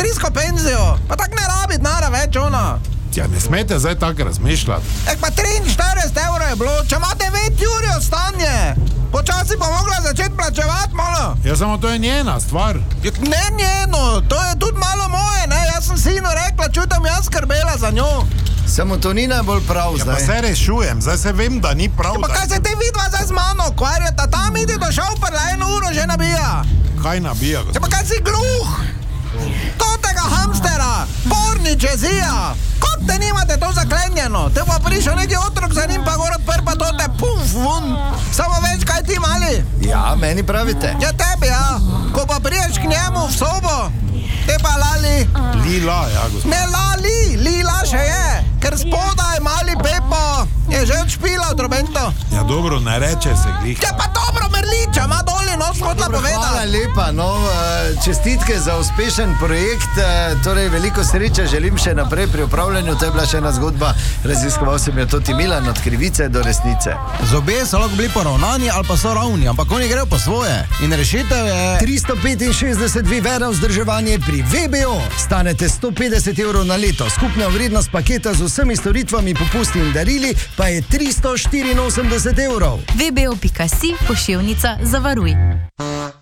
industrijsko penzijo. Pa tak ne rabi denara več, ono. Ja, ne smete zdaj tako razmišljati. Pa 43 evrov je bilo, če ima 9 uri ostanje. Počasi pa mogla začeti plačevati, malo. Ja, samo to je njena stvar. Ne njeno, to je tudi malo moje, ne. Jaz sem sinu rekla, čutam jaz skrbela za njo. Samo to ni najbolj prav zdaj. Ja, pa se rešujem, zdaj se vem, da ni prav. Pa kaj se te vidva zdaj z mano ukvarjata? Tam ide do šoperla, 1 uro že nabija. Kaj nabija, gospod? Ja, pa kaj si gluh? Totega hamstera, porniče zija. Kot te nimate to zaklenjeno? Te pa prišel neki otrok za njim, pa gor odpr pa to te puf, vun. Samo več, kaj ti mali? Ja, meni pravite. Ja, tebi, ja. Ko pa priješ k njemu v sobo, te pa lali. Lila, ja, gospod. Ne lali, lila še je. Ker spodaj mali Pepo je že odšpila v trobento. Ja, dobro, ne reče se glih. Ja, pa dobro, Merliča, ima dolje nos, hotla povedati. Hvala lepa, no, čestitke za uspešen projekt, torej veliko sreče želim še naprej pri upravljanju, to je bila še ena zgodba, raziskoval sem jo Toti Milan od krivice do resnice. Zobje so lahko bili poravnani ali pa so ravni, ampak oni grejo po svoje. In rešitev je 365 vivera vzdrževanje pri VBO. Stanete 150 evrov na leto, skupna vrednost paketa z vsemi storitvami, popusti in darili pa je 384 evrov. VBO.si, poševnica, zavaruj.